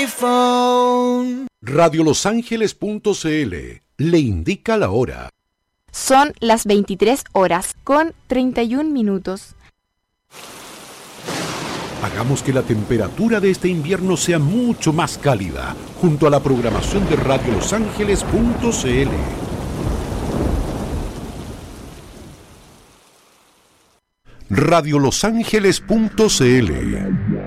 iPhone. Radiolosangeles.cl le indica la hora. Son las 23 horas con 31 minutos. Hagamos que la temperatura de este invierno sea mucho más cálida, junto a la programación de Radiolosangeles.cl. Radiolosangeles.cl